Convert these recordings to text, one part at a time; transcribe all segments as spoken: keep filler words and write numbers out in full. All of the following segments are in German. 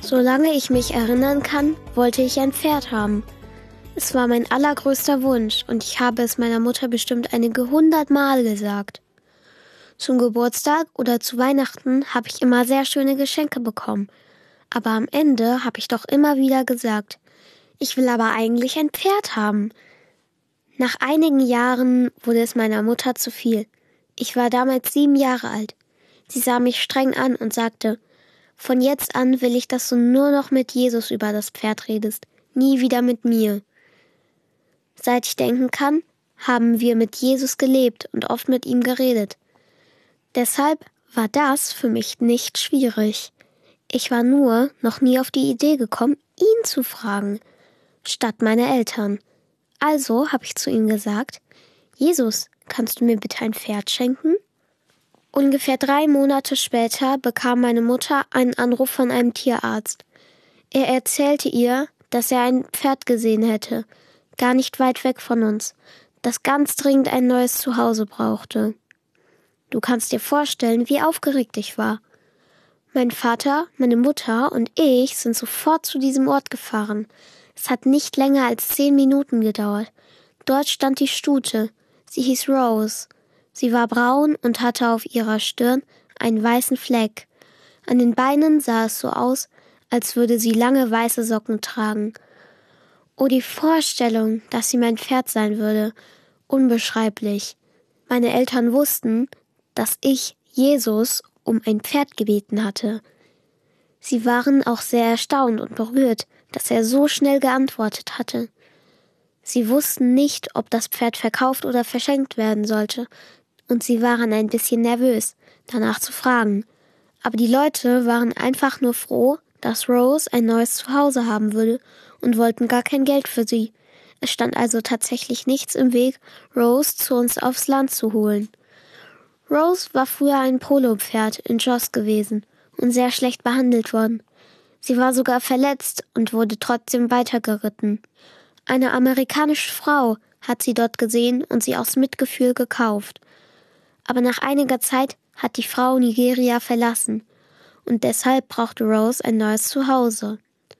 Solange ich mich erinnern kann, wollte ich ein Pferd haben. Es war mein allergrößter Wunsch und ich habe es meiner Mutter bestimmt einige hundert Mal gesagt. Zum Geburtstag oder zu Weihnachten habe ich immer sehr schöne Geschenke bekommen. Aber am Ende habe ich doch immer wieder gesagt, ich will aber eigentlich ein Pferd haben. Nach einigen Jahren wurde es meiner Mutter zu viel. Ich war damals sieben Jahre alt. Sie sah mich streng an und sagte, von jetzt an will ich, dass du nur noch mit Jesus über das Pferd redest, nie wieder mit mir. Seit ich denken kann, haben wir mit Jesus gelebt und oft mit ihm geredet. Deshalb war das für mich nicht schwierig. Ich war nur noch nie auf die Idee gekommen, ihn zu fragen, statt meine Eltern. Also habe ich zu ihm gesagt, Jesus, kannst du mir bitte ein Pferd schenken? Ungefähr drei Monate später bekam meine Mutter einen Anruf von einem Tierarzt. Er erzählte ihr, dass er ein Pferd gesehen hätte, gar nicht weit weg von uns, das ganz dringend ein neues Zuhause brauchte. Du kannst dir vorstellen, wie aufgeregt ich war. Mein Vater, meine Mutter und ich sind sofort zu diesem Ort gefahren. Es hat nicht länger als zehn Minuten gedauert. Dort stand die Stute. Sie hieß Rose. Sie war braun und hatte auf ihrer Stirn einen weißen Fleck. An den Beinen sah es so aus, als würde sie lange weiße Socken tragen. Oh, die Vorstellung, dass sie mein Pferd sein würde. Unbeschreiblich. Meine Eltern wussten, dass ich Jesus um ein Pferd gebeten hatte. Sie waren auch sehr erstaunt und berührt, dass er so schnell geantwortet hatte. Sie wussten nicht, ob das Pferd verkauft oder verschenkt werden sollte, und sie waren ein bisschen nervös, danach zu fragen. Aber die Leute waren einfach nur froh, dass Rose ein neues Zuhause haben würde und wollten gar kein Geld für sie. Es stand also tatsächlich nichts im Weg, Rose zu uns aufs Land zu holen. Rose war früher ein Polopferd in Jos gewesen und sehr schlecht behandelt worden. Sie war sogar verletzt und wurde trotzdem weitergeritten. Eine amerikanische Frau hat sie dort gesehen und sie aus Mitgefühl gekauft. Aber nach einiger Zeit hat die Frau Nigeria verlassen und deshalb brauchte Rose ein neues Zuhause.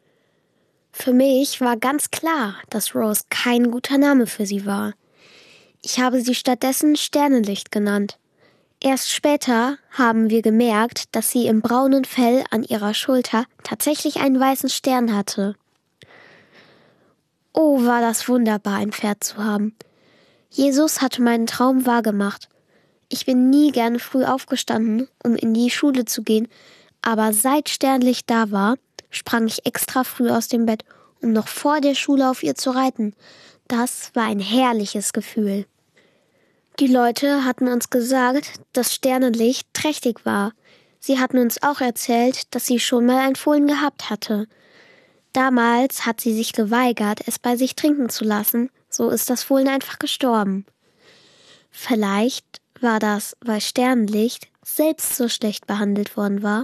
Für mich war ganz klar, dass Rose kein guter Name für sie war. Ich habe sie stattdessen Sternenlicht genannt. Erst später haben wir gemerkt, dass sie im braunen Fell an ihrer Schulter tatsächlich einen weißen Stern hatte. Oh, war das wunderbar, ein Pferd zu haben. Jesus hatte meinen Traum wahrgemacht. Ich bin nie gerne früh aufgestanden, um in die Schule zu gehen, aber seit Sternlicht da war, sprang ich extra früh aus dem Bett, um noch vor der Schule auf ihr zu reiten. Das war ein herrliches Gefühl. Die Leute hatten uns gesagt, dass Sternenlicht trächtig war. Sie hatten uns auch erzählt, dass sie schon mal ein Fohlen gehabt hatte. Damals hat sie sich geweigert, es bei sich trinken zu lassen, so ist das Fohlen einfach gestorben. Vielleicht war das, weil Sternenlicht selbst so schlecht behandelt worden war.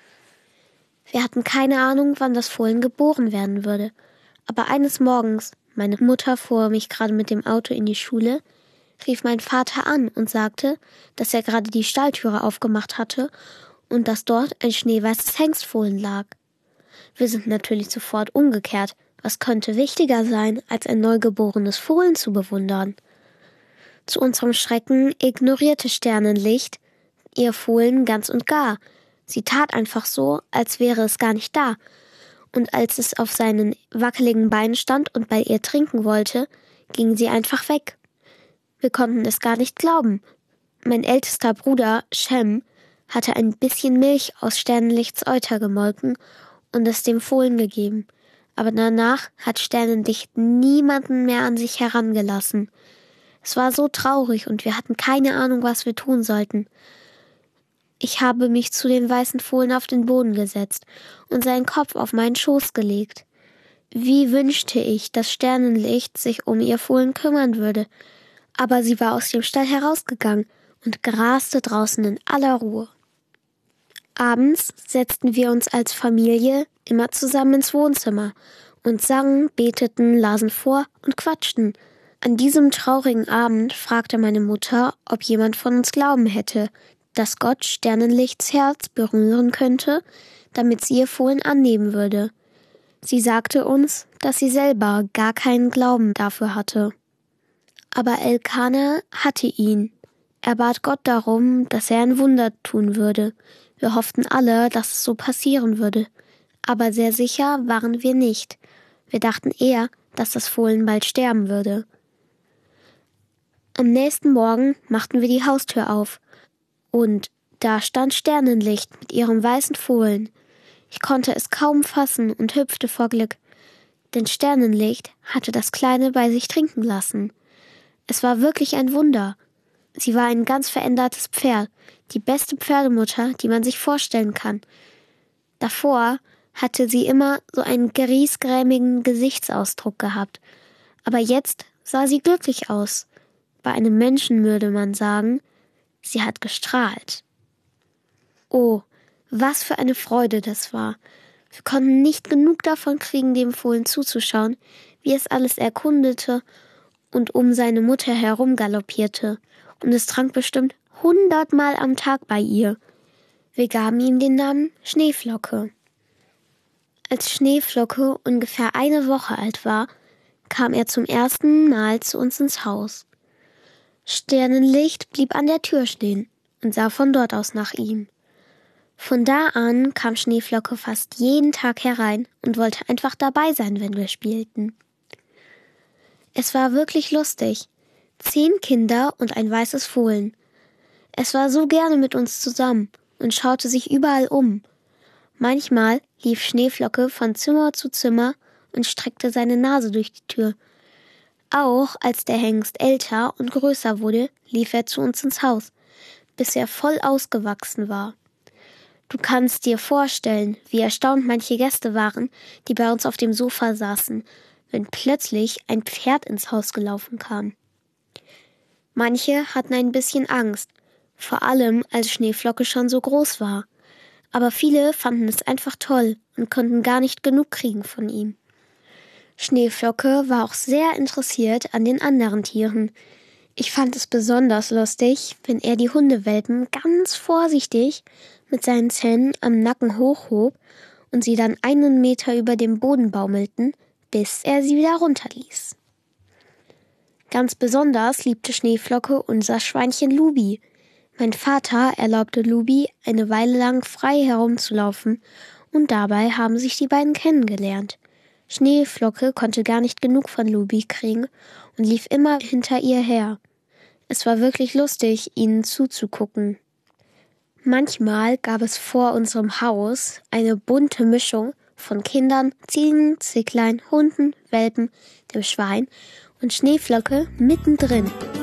Wir hatten keine Ahnung, wann das Fohlen geboren werden würde. Aber eines Morgens, meine Mutter fuhr mich gerade mit dem Auto in die Schule, rief mein Vater an und sagte, dass er gerade die Stalltüre aufgemacht hatte und dass dort ein schneeweißes Hengstfohlen lag. Wir sind natürlich sofort umgekehrt. Was könnte wichtiger sein, als ein neugeborenes Fohlen zu bewundern? Zu unserem Schrecken ignorierte Sternenlicht ihr Fohlen ganz und gar. Sie tat einfach so, als wäre es gar nicht da. Und als es auf seinen wackeligen Beinen stand und bei ihr trinken wollte, ging sie einfach weg. Wir konnten es gar nicht glauben. Mein ältester Bruder, Shem, hatte ein bisschen Milch aus Sternenlichts Euter gemolken und es dem Fohlen gegeben. Aber danach hat Sternenlicht niemanden mehr an sich herangelassen. Es war so traurig und wir hatten keine Ahnung, was wir tun sollten. Ich habe mich zu den weißen Fohlen auf den Boden gesetzt und seinen Kopf auf meinen Schoß gelegt. Wie wünschte ich, dass Sternenlicht sich um ihr Fohlen kümmern würde. Aber sie war aus dem Stall herausgegangen und graste draußen in aller Ruhe. Abends setzten wir uns als Familie immer zusammen ins Wohnzimmer und sangen, beteten, lasen vor und quatschten. An diesem traurigen Abend fragte meine Mutter, ob jemand von uns Glauben hätte, dass Gott Sternenlichts Herz berühren könnte, damit sie ihr Fohlen annehmen würde. Sie sagte uns, dass sie selber gar keinen Glauben dafür hatte. Aber Elkanah hatte ihn. Er bat Gott darum, dass er ein Wunder tun würde. Wir hofften alle, dass es so passieren würde. Aber sehr sicher waren wir nicht. Wir dachten eher, dass das Fohlen bald sterben würde. Am nächsten Morgen machten wir die Haustür auf. Und da stand Sternenlicht mit ihrem weißen Fohlen. Ich konnte es kaum fassen und hüpfte vor Glück. Denn Sternenlicht hatte das Kleine bei sich trinken lassen. Es war wirklich ein Wunder. Sie war ein ganz verändertes Pferd, die beste Pferdemutter, die man sich vorstellen kann. Davor hatte sie immer so einen griesgrämigen Gesichtsausdruck gehabt. Aber jetzt sah sie glücklich aus. Bei einem Menschen würde man sagen, sie hat gestrahlt. Oh, was für eine Freude das war. Wir konnten nicht genug davon kriegen, dem Fohlen zuzuschauen, wie es alles erkundete und um seine Mutter herumgaloppierte. Und es trank bestimmt hundertmal am Tag bei ihr. Wir gaben ihm den Namen Schneeflocke. Als Schneeflocke ungefähr eine Woche alt war, kam er zum ersten Mal zu uns ins Haus. Sternenlicht blieb an der Tür stehen und sah von dort aus nach ihm. Von da an kam Schneeflocke fast jeden Tag herein und wollte einfach dabei sein, wenn wir spielten. Es war wirklich lustig. Zehn Kinder und ein weißes Fohlen. Es war so gerne mit uns zusammen und schaute sich überall um. Manchmal lief Schneeflocke von Zimmer zu Zimmer und streckte seine Nase durch die Tür. Auch als der Hengst älter und größer wurde, lief er zu uns ins Haus, bis er voll ausgewachsen war. Du kannst dir vorstellen, wie erstaunt manche Gäste waren, die bei uns auf dem Sofa saßen, wenn plötzlich ein Pferd ins Haus gelaufen kam. Manche hatten ein bisschen Angst, vor allem als Schneeflocke schon so groß war. Aber viele fanden es einfach toll und konnten gar nicht genug kriegen von ihm. Schneeflocke war auch sehr interessiert an den anderen Tieren. Ich fand es besonders lustig, wenn er die Hundewelpen ganz vorsichtig mit seinen Zähnen am Nacken hochhob und sie dann einen Meter über dem Boden baumelten, bis er sie wieder runterließ. Ganz besonders liebte Schneeflocke unser Schweinchen Lubi. Mein Vater erlaubte Lubi, eine Weile lang frei herumzulaufen, und dabei haben sich die beiden kennengelernt. Schneeflocke konnte gar nicht genug von Lubi kriegen und lief immer hinter ihr her. Es war wirklich lustig, ihnen zuzugucken. Manchmal gab es vor unserem Haus eine bunte Mischung von Kindern, Ziegen, Zicklein, Hunden, Welpen, dem Schwein und Schneeflocke mittendrin.